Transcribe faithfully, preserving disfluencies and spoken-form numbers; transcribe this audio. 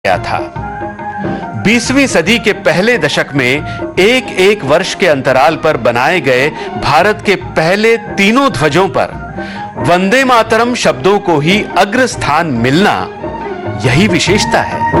गया था। बीसवीं सदी के पहले दशक में एक एक वर्ष के अंतराल पर बनाए गए भारत के पहले तीनों ध्वजों पर वंदे मातरम शब्दों को ही अग्र स्थान मिलना, यही विशेषता है।